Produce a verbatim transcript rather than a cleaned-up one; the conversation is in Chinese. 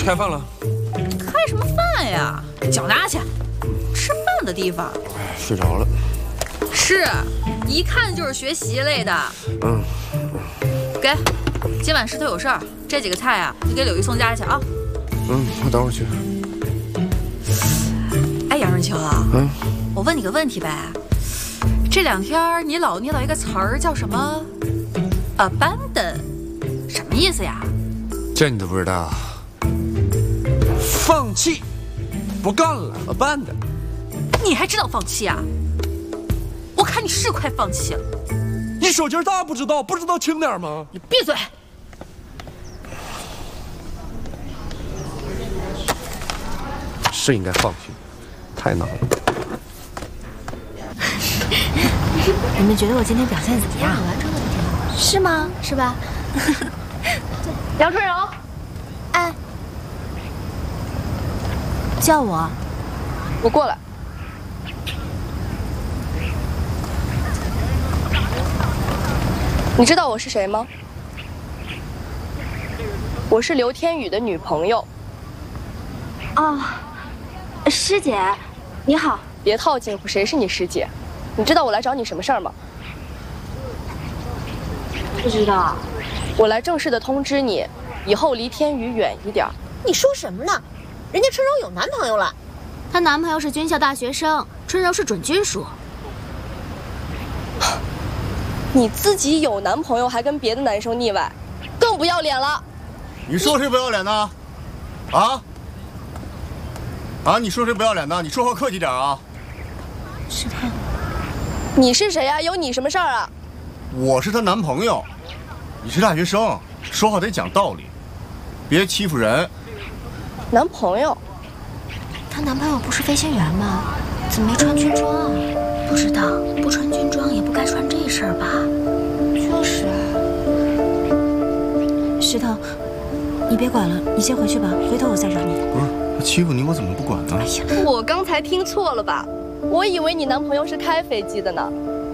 开饭了。 开什么饭呀？脚拿去，吃饭的地方。 哎，睡着了。 是，一看就是学习类的。 嗯。 给，今晚师头有事儿，这几个菜啊，你给柳一送家去啊。 嗯，我等会儿去。 哎，杨润秋啊， 嗯， 我问你个问题呗。这两天你老念叨一个词儿叫什么 ？abandon， 什么意思呀？ 这你都不知道？放弃，不干了 ，abandon。 你还知道放弃啊？我看你是快放弃了。 你手劲大不知道，不知道轻点吗？ 你闭嘴！ 是应该放弃，太难了。 你们觉得我今天表现怎么样？是吗？是吧？ 梁春柔， 哎，叫我， 我过来。你知道我是谁吗？我是刘天宇的女朋友。 哦，师姐，你好。 别套近乎，谁是你师姐？你知道我来找你什么事儿吗？ 不知道。 我来正式的通知你，以后离天宇远一点。 你说什么呢？人家春柔有男朋友了。 她男朋友是军校大学生，春柔是准军属。 你自己有男朋友还跟别的男生腻歪，更不要脸了。 你说谁不要脸呢？啊？啊？你说谁不要脸呢？你说话客气点啊！ 是他。 你是谁呀？有你什么事儿啊？ 我是她男朋友。你是大学生，说话得讲道理，别欺负人。 男朋友？ 她男朋友不是飞行员吗？怎么没穿军装啊？不知道，不穿军装也不该穿这事儿吧？ 就是。 石头，你别管了，你先回去吧，回头我再找你。 不是，他欺负你，我怎么不管呢？ 哎呀， 我刚才听错了吧？我以为你男朋友是开飞机的呢。